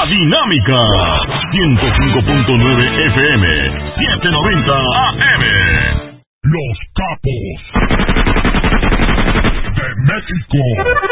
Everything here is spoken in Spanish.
Dinámica 105.9 FM 790 AM. Los capos de México.